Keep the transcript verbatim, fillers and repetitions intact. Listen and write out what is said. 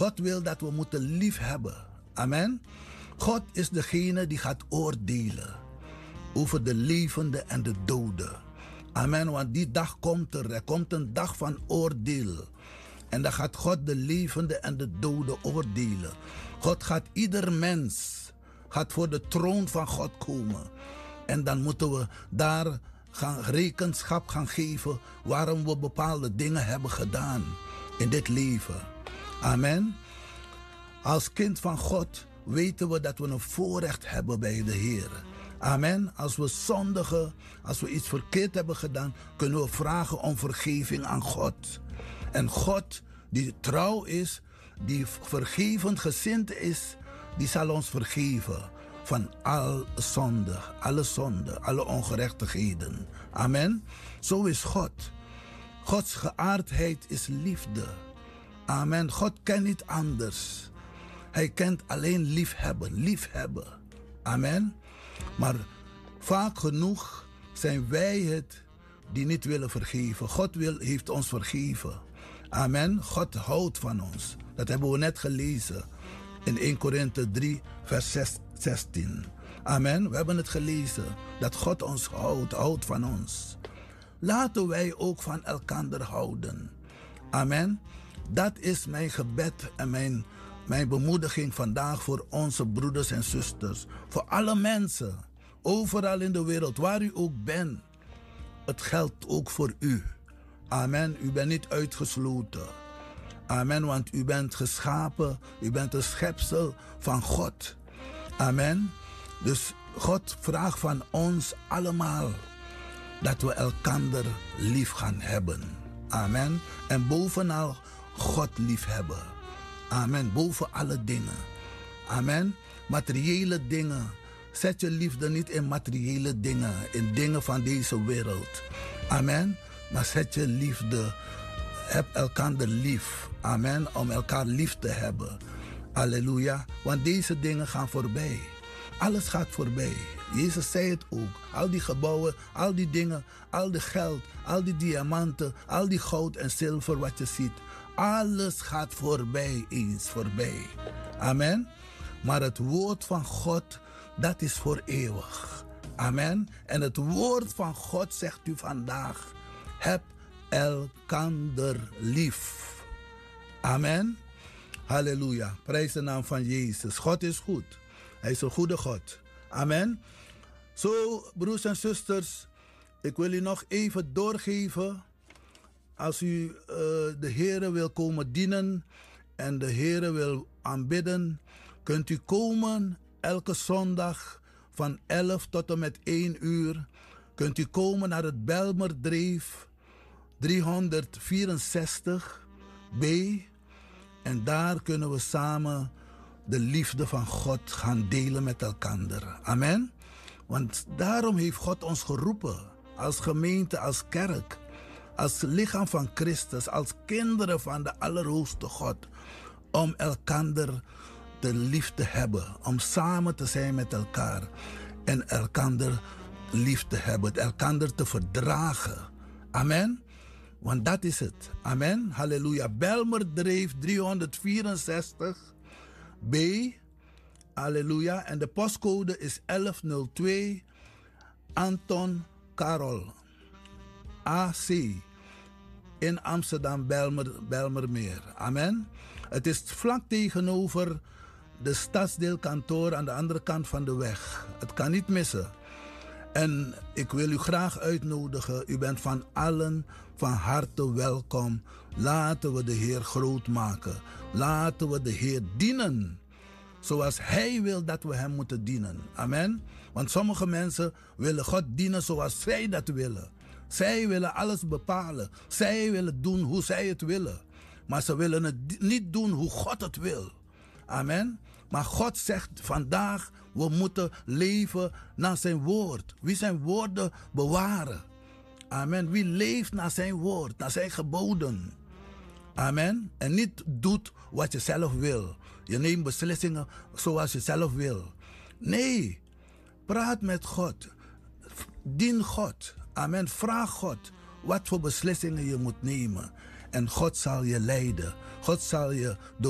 God wil dat we moeten lief hebben. Amen. God is degene die gaat oordelen over de levenden en de doden. Amen, want die dag komt er. Er komt een dag van oordeel. En dan gaat God de levenden en de doden oordelen. God gaat ieder mens gaat voor de troon van God komen. En dan moeten we daar gaan rekenschap gaan geven waarom we bepaalde dingen hebben gedaan in dit leven. Amen. Als kind van God weten we dat we een voorrecht hebben bij de Heer. Amen. Als we zondigen, als we iets verkeerd hebben gedaan, kunnen we vragen om vergeving aan God. En God, die trouw is, die vergevend gezind is, die zal ons vergeven van al zonde, alle zonde, alle ongerechtigheden. Amen. Zo is God. Gods geaardheid is liefde. Amen. God kent niet anders. Hij kent alleen liefhebben, liefhebben. Amen. Maar vaak genoeg zijn wij het die niet willen vergeven. God wil, heeft ons vergeven. Amen. God houdt van ons. Dat hebben we net gelezen in Eerste Korinthe drie, vers zestien. Amen. We hebben het gelezen. Dat God ons houdt, houdt van ons. Laten wij ook van elkaar houden. Amen. Dat is mijn gebed en mijn, mijn bemoediging vandaag voor onze broeders en zusters. Voor alle mensen. Overal in de wereld, waar u ook bent. Het geldt ook voor u. Amen. U bent niet uitgesloten. Amen. Want u bent geschapen. U bent een schepsel van God. Amen. Dus God vraagt van ons allemaal dat we elkander lief gaan hebben. Amen. En bovenal God lief hebben. Amen. Boven alle dingen. Amen. Materiële dingen. Zet je liefde niet in materiële dingen. In dingen van deze wereld. Amen. Maar zet je liefde. Heb elkander lief. Amen. Om elkaar lief te hebben. Halleluja. Want deze dingen gaan voorbij. Alles gaat voorbij. Jezus zei het ook. Al die gebouwen, al die dingen, al die geld, al die diamanten, al die goud en zilver wat je ziet. Alles gaat voorbij eens voorbij. Amen. Maar het woord van God, dat is voor eeuwig. Amen. En het woord van God zegt u vandaag. Heb elkander lief. Amen. Halleluja. Prijs de naam van Jezus. God is goed. Hij is een goede God. Amen. Zo, broers en zusters, ik wil u nog even doorgeven. Als u uh, de Heere wil komen dienen en de Heere wil aanbidden, kunt u komen elke zondag van elf tot en met één uur. Kunt u komen naar het Bijlmerdreef driehonderdvierenzestig B. En daar kunnen we samen de liefde van God gaan delen met elkaar. Amen. Want daarom heeft God ons geroepen. Als gemeente, als kerk. Als lichaam van Christus. Als kinderen van de Allerhoogste God. Om elkaar de lief te hebben. Om samen te zijn met elkaar. En elkaar lief te hebben. Elkaar te verdragen. Amen. Want dat is het. Amen. Halleluja. Bijlmerdreef driehonderdvierenzestig B. Halleluja. En de postcode is elf nul twee Anton Karol. A C. In Amsterdam Bijlmer, Bijlmermeer. Amen. Het is vlak tegenover de stadsdeelkantoor aan de andere kant van de weg. Het kan niet missen. En ik wil u graag uitnodigen. U bent van allen van harte welkom. Laten we de Heer groot maken. Laten we de Heer dienen. Zoals Hij wil dat we Hem moeten dienen. Amen. Want sommige mensen willen God dienen zoals zij dat willen. Zij willen alles bepalen. Zij willen doen hoe zij het willen. Maar ze willen het niet doen hoe God het wil. Amen. Maar God zegt vandaag, we moeten leven naar zijn woord. Wie zijn woorden bewaren. Amen. Wie leeft naar zijn woord, naar zijn geboden. Amen. En niet doet wat je zelf wil. Je neemt beslissingen zoals je zelf wil. Nee. Praat met God. Dien God. Amen. Vraag God wat voor beslissingen je moet nemen. En God zal je leiden. God zal je door